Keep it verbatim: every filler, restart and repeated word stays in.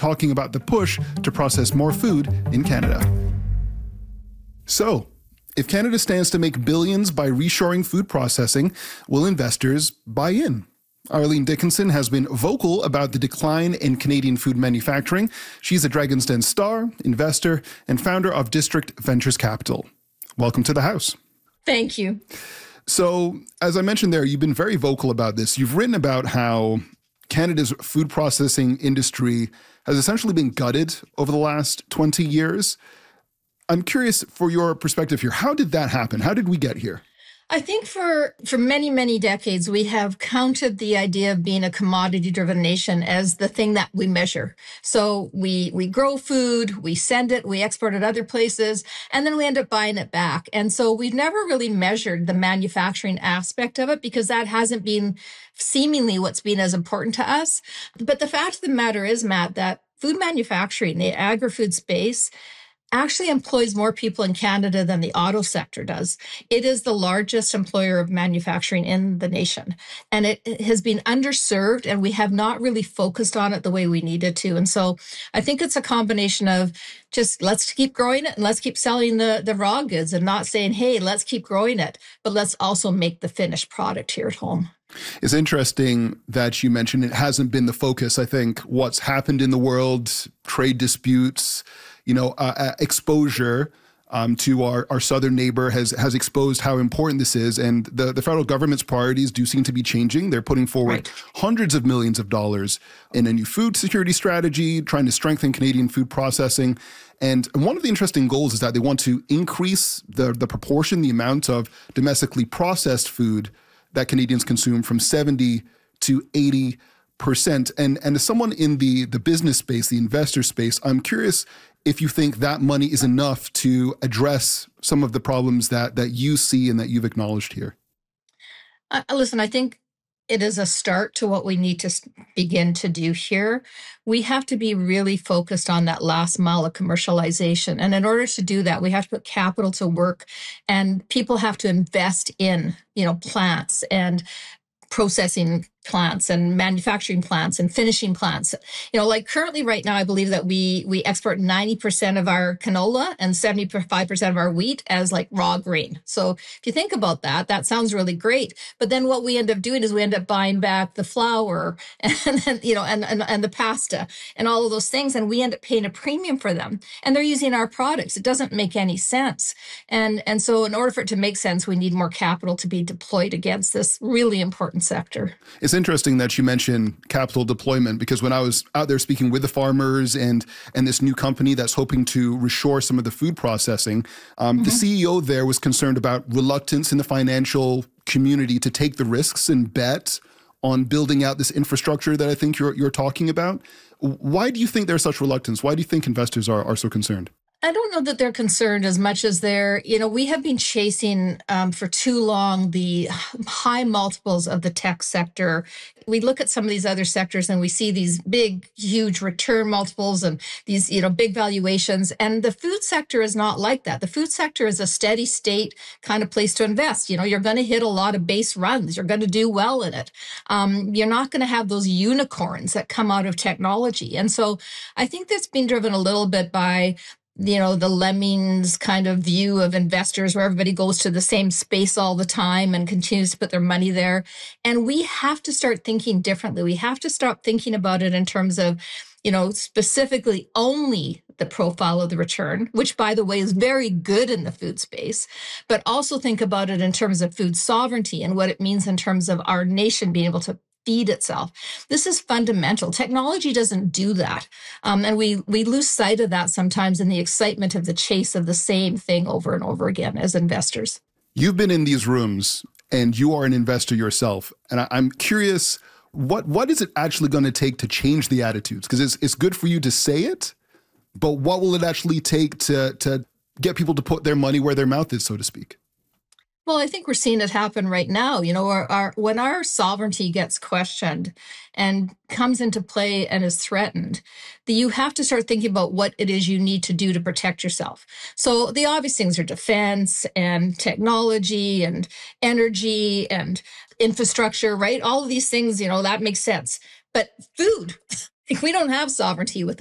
talking about the push to process more food in Canada. So, if Canada stands to make billions by reshoring food processing, will investors buy in? Arlene Dickinson has been vocal about the decline in Canadian food manufacturing. She's a Dragon's Den star, investor, and founder of District Ventures Capital. Welcome to the House. Thank you. So, as I mentioned there, you've been very vocal about this. You've written about how Canada's food processing industry has essentially been gutted over the last twenty years. I'm curious for your perspective here. How did that happen? How did we get here? I think for, for many, many decades, we have counted the idea of being a commodity-driven nation as the thing that we measure. So we we grow food, we send it, we export it other places, and then we end up buying it back. And so we've never really measured the manufacturing aspect of it because that hasn't been seemingly what's been as important to us. But the fact of the matter is, Matt, that food manufacturing, the agri-food space, actually employs more people in Canada than the auto sector does. It is the largest employer of manufacturing in the nation. And it, it has been underserved, and we have not really focused on it the way we needed to. And so I think it's a combination of just let's keep growing it and let's keep selling the, the raw goods and not saying, hey, let's keep growing it, but let's also make the finished product here at home. It's interesting that you mentioned it hasn't been the focus. I think what's happened in the world, trade disputes, you know, uh, uh, exposure um, to our, our southern neighbor has has exposed how important this is. And the, the federal government's priorities do seem to be changing. They're putting forward right. hundreds of millions of dollars in a new food security strategy, trying to strengthen Canadian food processing. And one of the interesting goals is that they want to increase the, the proportion, the amount of domestically processed food that Canadians consume from seventy to eighty percent. And, and as someone in the, the business space, the investor space, I'm curious if you think that money is enough to address some of the problems that that you see and that you've acknowledged here. Uh, listen, I think it is a start to what we need to begin to do here. We have to be really focused on that last mile of commercialization. And in order to do that, we have to put capital to work, and people have to invest in, you know, plants and processing plants and manufacturing plants and finishing plants. You know, like currently right now, I believe that we we export ninety percent of our canola and seventy-five percent of our wheat as like raw grain. So if you think about that, that sounds really great. But then what we end up doing is we end up buying back the flour and then, you know, and, and, and the pasta and all of those things. And we end up paying a premium for them. And they're using our products. It doesn't make any sense. And, and so in order for it to make sense, we need more capital to be deployed against this really important sector. It's interesting that you mentioned capital deployment, because when I was out there speaking with the farmers and and this new company that's hoping to reshore some of the food processing, um, mm-hmm. the C E O there was concerned about reluctance in the financial community to take the risks and bet on building out this infrastructure that I think you're you're talking about. Why do you think there's such reluctance? Why do you think investors are are so concerned? I don't know that they're concerned as much as they're, you know, we have been chasing um, for too long the high multiples of the tech sector. We look at some of these other sectors and we see these big, huge return multiples and these, you know, big valuations. And the food sector is not like that. The food sector is a steady state kind of place to invest. You know, you're going to hit a lot of base runs. You're going to do well in it. Um, you're not going to have those unicorns that come out of technology. And so I think that's been driven a little bit by, you know, the lemmings kind of view of investors where everybody goes to the same space all the time and continues to put their money there. And we have to start thinking differently. We have to stop thinking about it in terms of, you know, specifically only the profile of the return, which, by the way, is very good in the food space, but also think about it in terms of food sovereignty and what it means in terms of our nation being able to feed itself. This is fundamental. Technology doesn't do that. Um, and we we lose sight of that sometimes in the excitement of the chase of the same thing over and over again as investors. You've been in these rooms and you are an investor yourself. And I, I'm curious, what what is it actually going to take to change the attitudes? Because it's, it's good for you to say it, but what will it actually take to to get people to put their money where their mouth is, so to speak? Well, I think we're seeing it happen right now. You know, our, our, when our sovereignty gets questioned and comes into play and is threatened, that you have to start thinking about what it is you need to do to protect yourself. So the obvious things are defense and technology and energy and infrastructure, right? All of these things, you know, that makes sense. But food, we don't have sovereignty without